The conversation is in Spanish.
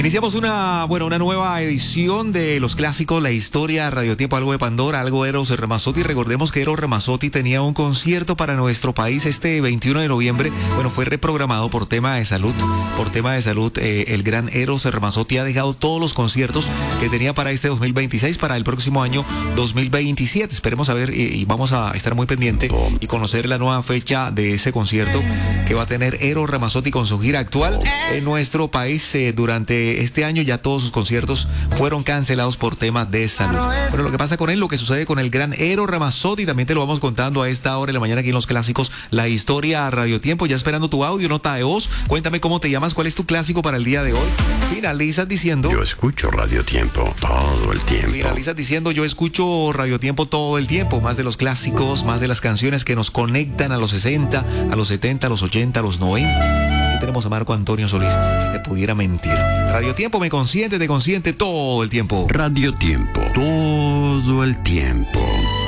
Iniciamos una nueva edición de los clásicos, la historia, Radio Tiempo, algo de Pandora, algo de Eros Ramazzotti. Recordemos que Eros Ramazzotti tenía un concierto para nuestro país este 21 de noviembre. Fue reprogramado por tema de salud. El gran Eros Ramazzotti ha dejado todos los conciertos que tenía para este 2026 para el próximo año 2027. Esperemos a ver y vamos a estar muy pendiente y conocer la nueva fecha de ese concierto que va a tener Eros Ramazzotti con su gira actual en nuestro país durante este año. Ya todos sus conciertos fueron cancelados por temas de salud. Pero lo que pasa con él, lo que sucede con el gran Eros Ramazzotti, también te lo vamos contando a esta hora de la mañana aquí en los clásicos, la historia, Radio Tiempo. Ya esperando tu audio, nota de voz. Cuéntame cómo te llamas, cuál es tu clásico para el día de hoy. Finalizas diciendo: yo escucho Radio Tiempo todo el tiempo. Finalizas diciendo: yo escucho Radio Tiempo todo el tiempo. Más de los clásicos, más de las canciones que nos conectan a los 60, a los 70, a los 80, a los 90. Aquí tenemos a Marco Antonio Solís, si te pudiera mentir. Radio Tiempo me consiente, te consiente todo el tiempo. Radio Tiempo, todo el tiempo.